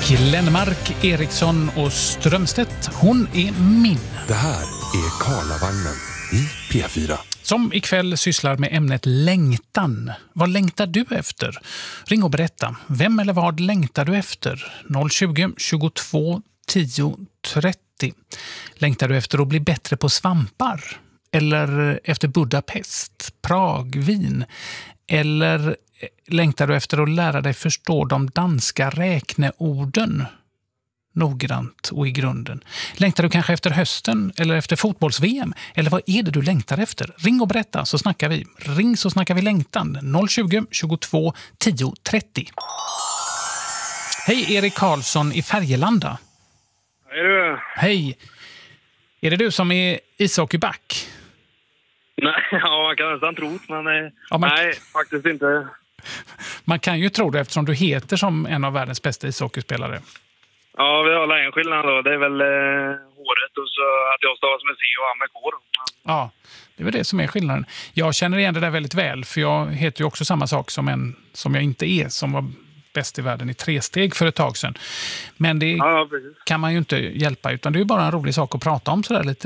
Glenmark, Eriksson och Strömstedt. Hon är min. Det här är Karlavagnen i P4. Som ikväll sysslar med ämnet längtan. Vad längtar du efter? Ring och berätta. Vem eller vad längtar du efter? 020 22 10 30. Längtar du efter att bli bättre på svampar? Eller efter Budapest, Prag, Wien? Eller längtar du efter att lära dig förstå de danska räkneorden noggrant och i grunden? Längtar du kanske efter hösten eller efter fotbolls-VM? Eller vad är det du längtar efter? Ring och berätta så snackar vi. Ring så snackar vi längtan. 020 22 10 30. Hej, Erik Karlsson i Färgelanda. Hej du. Hej. Är det du som är ishockeyback? Nej, ja, man kan nästan tro men Ja, nej, faktiskt inte. Man kan ju tro det eftersom du heter som en av världens bästa ishockeyspelare. Ja, vi har en skillnad då. Det är väl håret och så att jag stavas med C och han med K då. Ja, det är väl det som är skillnaden. Jag känner igen det där väldigt väl, för jag heter ju också samma sak som en som jag inte är, som var bäst i världen i 3 steg för ett tag sedan. Men det kan man ju inte hjälpa, utan det är ju bara en rolig sak att prata om sådär lite